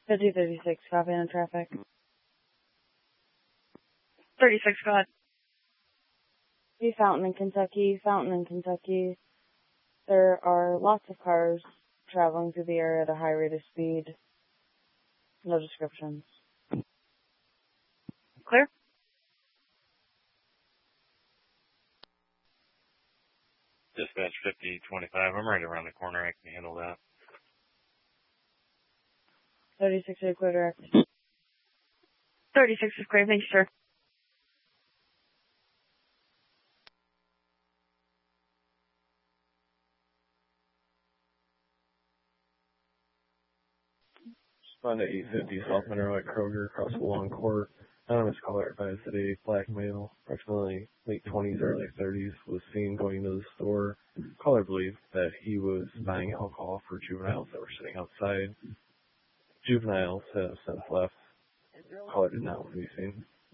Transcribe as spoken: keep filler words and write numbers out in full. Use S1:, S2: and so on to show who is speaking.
S1: fifty thirty-six, copy on traffic.
S2: thirty-six, go ahead.
S1: Be Fountain in Kentucky, Fountain in Kentucky. There are lots of cars traveling through the area at a high rate of speed. No descriptions.
S2: Clear?
S3: Dispatch fifty twenty-five, I'm right around the corner, I can handle that.
S1: thirty-six, are you clear direct?
S2: thirty-six is clear, thank you, sir.
S4: Respond to eight fifty South Monroe at Kroger, across the Long Court. Anonymous caller advised that a black male, approximately late twenties, early thirties, was seen going to the store. Caller believed that he was buying alcohol for juveniles that were sitting outside. Juveniles have since left. Caller did not want to be seen.